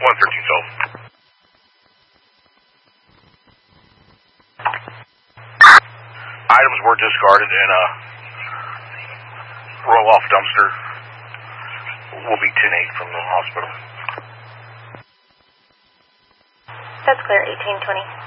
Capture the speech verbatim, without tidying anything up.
one thirteen twelve. Items were discarded in a roll-off dumpster. Will be ten eight from the hospital. That's clear, eighteen twenty.